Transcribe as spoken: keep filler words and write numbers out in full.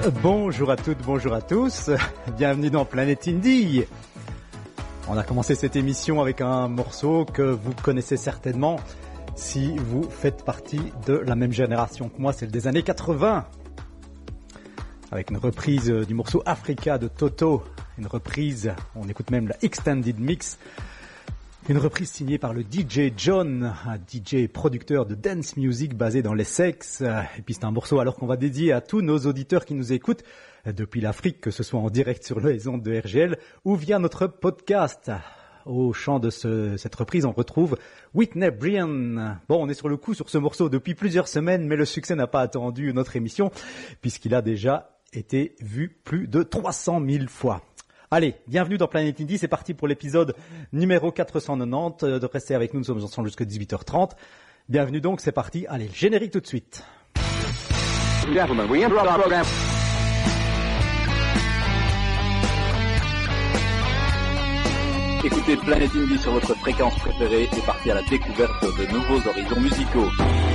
Bonjour à toutes, bonjour à tous, bienvenue dans Planète Indie. On a commencé cette émission avec un morceau que vous connaissez certainement si vous faites partie de la même génération que moi, celle des années quatre-vingts. Avec une reprise du morceau Africa de Toto, une reprise, on écoute même la Extended Mix, une reprise signée par le D J John, un D J producteur de dance music basé dans l'Essex. Et puis c'est un morceau alors qu'on va dédier à tous nos auditeurs qui nous écoutent depuis l'Afrique, que ce soit en direct sur les ondes de R G L ou via notre podcast. Au chant de ce, cette reprise, on retrouve Whitney Brian. Bon, on est sur le coup sur ce morceau depuis plusieurs semaines, mais le succès n'a pas attendu notre émission puisqu'il a déjà été vu plus de trois cent mille fois. Allez, bienvenue dans Planète Indie, c'est parti pour l'épisode numéro quatre cent quatre-vingt-dix. De rester avec nous, nous sommes ensemble jusqu'à dix-huit heures trente. Bienvenue donc, c'est parti. Allez, générique tout de suite. Gentlemen, we interrupt our program. Écoutez Planète Indie sur votre fréquence préférée et partez à la découverte de nouveaux horizons musicaux.